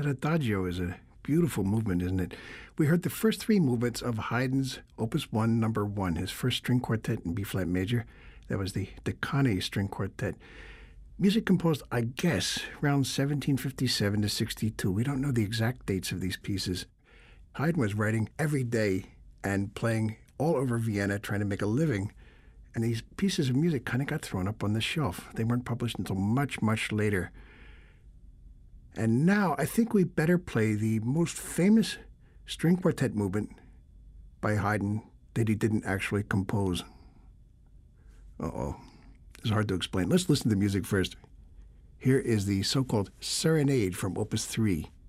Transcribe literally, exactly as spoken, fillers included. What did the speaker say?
That Adagio is a beautiful movement, isn't it? We heard the first three movements of Haydn's Opus one, number one, his first string quartet in B-flat major. That was the Decani String Quartet. Music composed, I guess, around seventeen fifty-seven to sixty-two. We don't know the exact dates of these pieces. Haydn was writing every day and playing all over Vienna, trying to make a living. And these pieces of music kind of got thrown up on the shelf. They weren't published until much, much later. And now I think we better play the most famous string quartet movement by Haydn that he didn't actually compose. Uh-oh. It's hard to explain. Let's listen to the music first. Here is the so-called Serenade from Opus three.